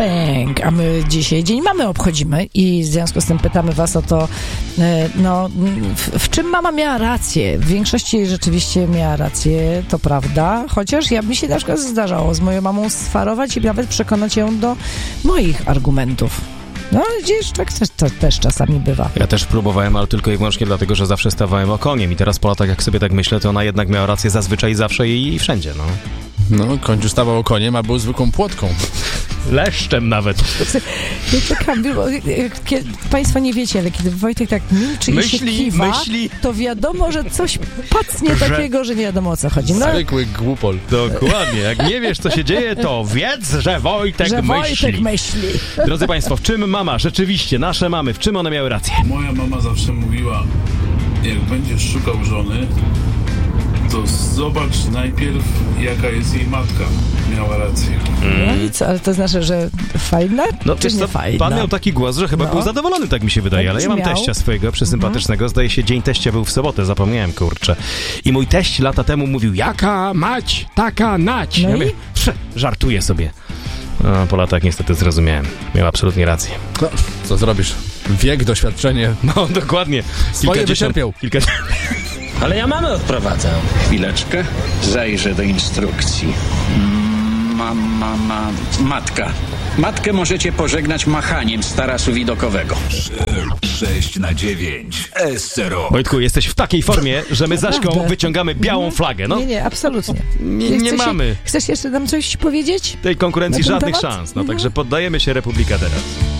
Pęk. A my dzisiaj Dzień Mamy obchodzimy i w związku z tym pytamy was o to, w czym mama miała rację. W większości rzeczywiście miała rację, to prawda, chociaż mi się na przykład zdarzało z moją mamą swarować i nawet przekonać ją do moich argumentów. No, gdzieś tak też czasami bywa. Ja też próbowałem, ale tylko i wyłącznie dlatego, że zawsze stawałem okoniem i teraz po latach, jak sobie tak myślę, to ona jednak miała rację zazwyczaj, zawsze i wszędzie, no. No, końcu stawał okoniem, a był zwykłą płotką. Leszczem nawet. Ja czekam, bo państwo nie wiecie, ale kiedy Wojtek tak milczy i się kiwa, to wiadomo, że coś pacnie takiego, że nie wiadomo o co chodzi. No. Zwykły głupol. Dokładnie. Jak nie wiesz, co się dzieje, to wiedz, że Wojtek myśli. Drodzy państwo, w czym mama, rzeczywiście, nasze mamy, w czym one miały rację? Moja mama zawsze mówiła, jak będziesz szukał żony, to zobacz najpierw, jaka jest jej matka. Miała rację. No i co, ale to znaczy, że fajna, no, czy nie fajna? Pan miał taki głos, że chyba był zadowolony, tak mi się wydaje, ale ja mam teścia swojego, przesympatycznego, zdaje się, dzień teścia był w sobotę, zapomniałem, kurczę. I mój teść lata temu mówił, jaka mać, taka nać. No ja mówię, żartuję sobie. No, po latach niestety zrozumiałem. Miał absolutnie rację. No, co zrobisz? Wiek, doświadczenie. No, dokładnie. Swoje wyczerpiał. Ale ja mamę odprowadzam. Chwileczkę. Zajrzę do instrukcji. Matka. Matkę możecie pożegnać machaniem z tarasu widokowego. 6/9. S0. Wojtku, jesteś w takiej formie, że my z Aśką wyciągamy białą flagę, no. Nie, absolutnie. Nie mamy. Chcesz jeszcze nam coś powiedzieć? Tej konkurencji żadnych szans, no także poddajemy się, Republika teraz.